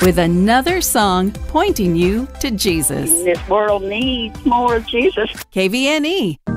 with another song pointing you to Jesus. This world needs more of Jesus. KVNE.